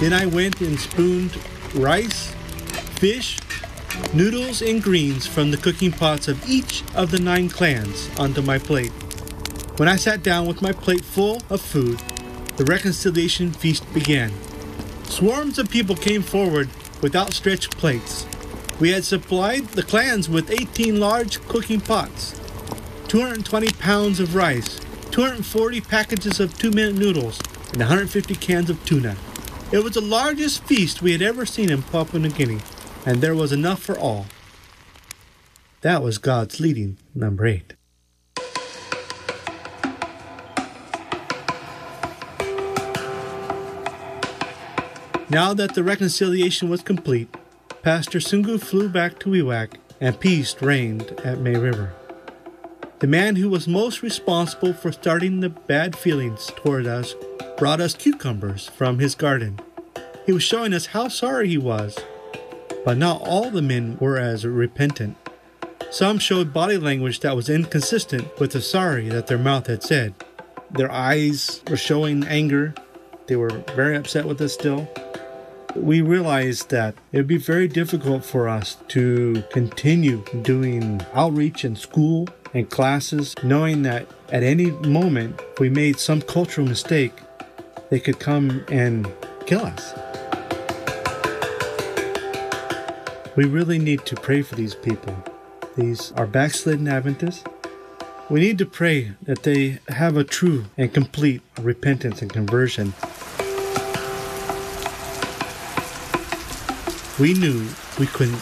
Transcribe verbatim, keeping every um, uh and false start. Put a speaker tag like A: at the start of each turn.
A: Then I went and spooned rice, fish, noodles, and greens from the cooking pots of each of the nine clans onto my plate. When I sat down with my plate full of food, the reconciliation feast began. Swarms of people came forward with outstretched plates. We had supplied the clans with eighteen large cooking pots, two hundred twenty pounds of rice, two hundred forty packages of two-minute noodles, and one hundred fifty cans of tuna. It was the largest feast we had ever seen in Papua New Guinea, and there was enough for all. That was God's leading, number eight. Now that the reconciliation was complete, Pastor Sungu flew back to Wewak, and peace reigned at May River. The man who was most responsible for starting the bad feelings toward us brought us cucumbers from his garden. He was showing us how sorry he was. But not all the men were as repentant. Some showed body language that was inconsistent with the sorry that their mouth had said. Their eyes were showing anger. They were very upset with us still. We realized that it would be very difficult for us to continue doing outreach in school and classes, knowing that at any moment, if we made some cultural mistake, they could come and kill us. We really need to pray for these people. These are backslidden Adventists. We need to pray that they have a true and complete repentance and conversion. We knew we couldn't